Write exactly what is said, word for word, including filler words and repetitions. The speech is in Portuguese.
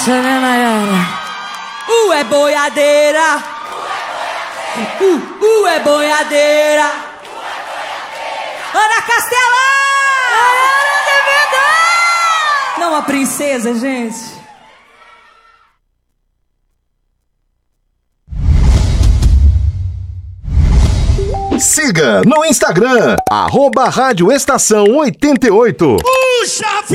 Essa, né, Nayara? Uh, é boiadeira. Uh, uh, é boiadeira. Ana Castela! Nayara de verdade! Não, a princesa, gente. Siga no Instagram, arroba Rádio Estação oitenta e oito. Puxa,